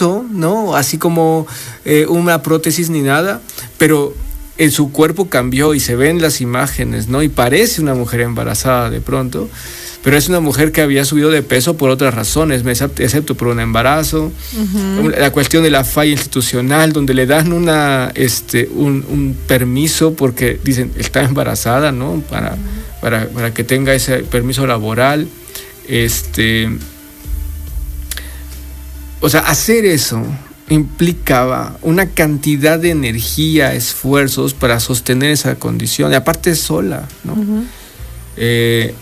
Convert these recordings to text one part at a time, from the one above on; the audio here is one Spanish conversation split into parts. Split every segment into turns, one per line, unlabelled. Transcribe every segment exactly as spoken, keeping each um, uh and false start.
hizo, ¿no? Así como eh, una prótesis ni nada, pero en su cuerpo cambió y se ven las imágenes, ¿no? Y parece una mujer embarazada de pronto, pero es una mujer que había subido de peso por otras razones, excepto por un embarazo. Uh-huh. La cuestión de la falla institucional, donde le dan una, este, un, un permiso porque dicen, está embarazada, ¿no? Para, uh-huh. para, para que tenga ese permiso laboral. Este, o sea, hacer eso implicaba una cantidad de energía, esfuerzos para sostener esa condición, y aparte sola, ¿no? Uh-huh. Eh,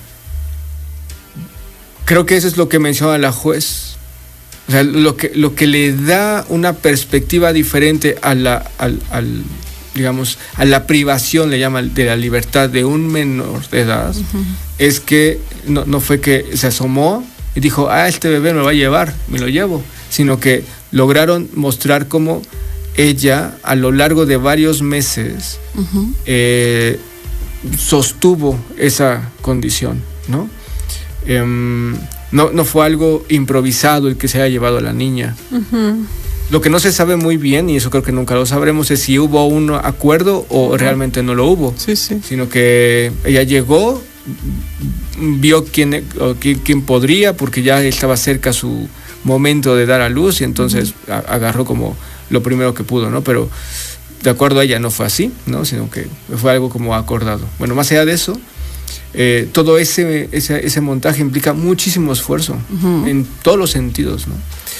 creo que eso es lo que menciona la juez. O sea, lo que, lo que le da una perspectiva diferente a la, al, al, digamos, a la privación, le llama, de la libertad de un menor de edad, uh-huh. es que no, no fue que se asomó y dijo, ah, este bebé me lo va a llevar, me lo llevo, sino que lograron mostrar cómo ella, a lo largo de varios meses, uh-huh. eh, sostuvo esa condición, ¿no? Eh, no, no fue algo improvisado el que se haya llevado a la niña. Uh-huh. Lo que no se sabe muy bien, y eso creo que nunca lo sabremos, es si hubo un acuerdo o uh-huh. realmente no lo hubo.
Sí, sí.
Sino que ella llegó, vio quién, quién, quién podría, porque ya estaba cerca su momento de dar a luz, y entonces uh-huh. a, agarró como lo primero que pudo, ¿no? Pero de acuerdo a ella no fue así, ¿no? Sino que fue algo como acordado. Bueno, más allá de eso, eh, todo ese, ese, ese montaje implica muchísimo esfuerzo, uh-huh. en todos los sentidos, ¿no?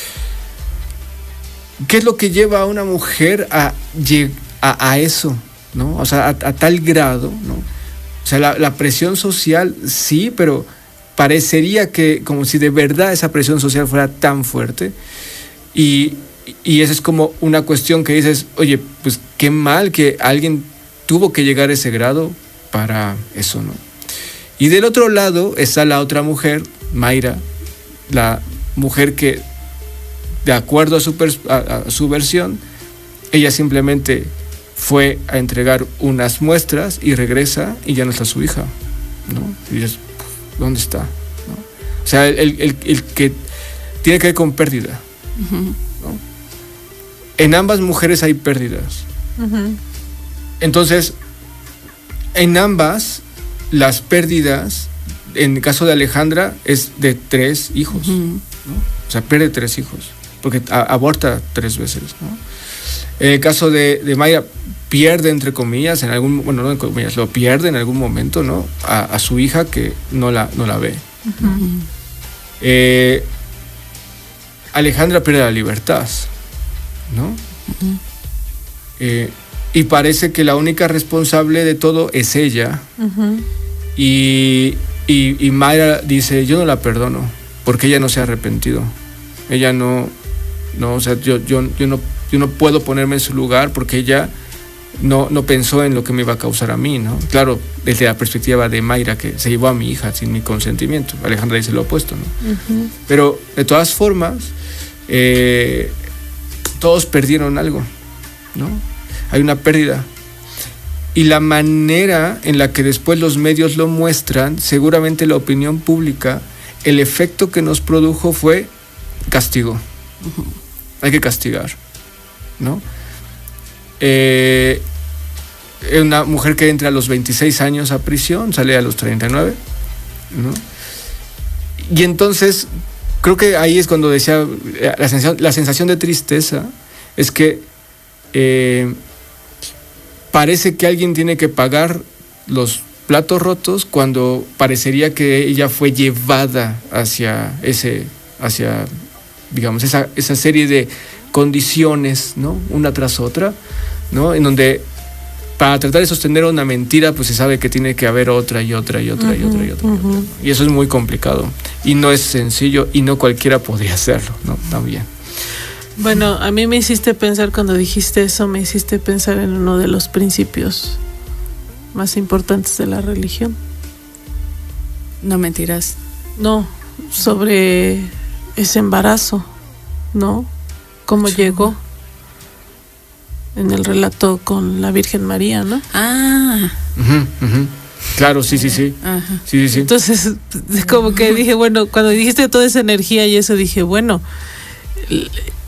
¿Qué es lo que lleva a una mujer a, a, a eso, ¿no? O sea, a, a tal grado, ¿no? O sea, la, la presión social, sí, pero parecería que como si de verdad esa presión social fuera tan fuerte, y, y esa es como una cuestión que dices, oye, pues qué mal que alguien tuvo que llegar a ese grado para eso, ¿no? Y del otro lado está la otra mujer, Mayra, la mujer que, de acuerdo a su, pers- a, a su versión, ella simplemente fue a entregar unas muestras y regresa y ya no está su hija, ¿no? Y dices, ¿dónde está? ¿No? O sea, el, el, el que tiene que ver con pérdida, uh-huh. ¿no? En ambas mujeres hay pérdidas. Uh-huh. Entonces, en ambas, las pérdidas, en el caso de Alejandra, es de tres hijos, uh-huh. ¿no? O sea, pierde tres hijos, porque a, aborta tres veces, ¿no? En el caso de, de Mayra, pierde, entre comillas, en algún, bueno, no en comillas, lo pierde en algún momento, ¿no? A, a su hija, que no la, no la ve, ¿no? Uh-huh. eh, Alejandra pierde la libertad, ¿no? Uh-huh. Eh, y parece que la única responsable de todo es ella. Uh-huh. y, y, y Mayra dice, yo no la perdono, porque ella no se ha arrepentido. Ella no, no, o sea, yo, yo, yo no, yo no puedo ponerme en su lugar, porque ella no, no pensó en lo que me iba a causar a mí, ¿no? Claro, desde la perspectiva de Mayra, que se llevó a mi hija sin mi consentimiento. Alejandra dice lo opuesto, ¿no? Uh-huh. Pero de todas formas, eh, todos perdieron algo, ¿no? Hay una pérdida. Y la manera en la que después los medios lo muestran, seguramente la opinión pública, el efecto que nos produjo fue castigo. Uh-huh. Hay que castigar, ¿no? Eh, una mujer que entra a los veintiséis años a prisión, sale a los treinta y nueve, ¿no? Y entonces, creo que ahí es cuando decía, la sensación, la sensación de tristeza es que eh, parece que alguien tiene que pagar los platos rotos, cuando parecería que ella fue llevada hacia ese, hacia, digamos, esa, esa serie de condiciones, ¿no? Una tras otra, ¿no? En donde para tratar de sostener una mentira, pues se sabe que tiene que haber otra y otra y otra, uh-huh, y otra y otra, uh-huh. y otra, ¿no? Y eso es muy complicado y no es sencillo, y no cualquiera podría hacerlo, ¿no? También.
Bueno, a mí me hiciste pensar, cuando dijiste eso, me hiciste pensar en uno de los principios más importantes de la religión.
No mentirás.
No, sobre ese embarazo, ¿no? Cómo sí. llegó en el relato con la Virgen María, ¿no?
Ah.
Uh-huh, uh-huh. Claro, sí, sí, sí.
Ajá.
sí, sí, sí.
Entonces, como que dije, bueno, cuando dijiste toda esa energía y eso, dije, bueno,